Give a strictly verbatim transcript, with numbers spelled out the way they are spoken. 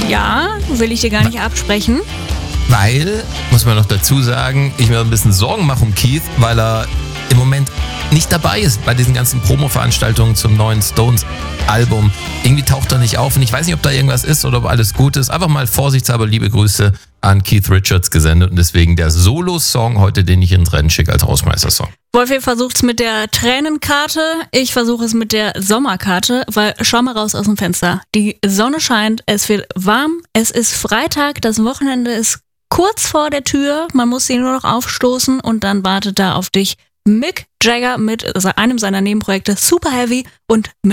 Ja, will ich dir gar nicht absprechen. Weil, muss man noch dazu sagen, ich mir ein bisschen Sorgen mache um Keith, weil er im Moment nicht dabei ist bei diesen ganzen Promo-Veranstaltungen zum neuen Stones-Album. Irgendwie taucht er nicht auf und ich weiß nicht, ob da irgendwas ist oder ob alles gut ist. Einfach mal vorsichtshalber liebe Grüße an Keith Richards gesendet und deswegen der Solo-Song heute, den ich ins Rennen schicke als Hausmeister-Song. Wolfi versucht es mit der Tränenkarte, ich versuche es mit der Sommerkarte, weil schau mal raus aus dem Fenster. Die Sonne scheint, es wird warm, es ist Freitag, das Wochenende ist kurz vor der Tür, man muss sie nur noch aufstoßen und dann wartet da auf dich Mick Jagger mit einem seiner Nebenprojekte Super Heavy und mit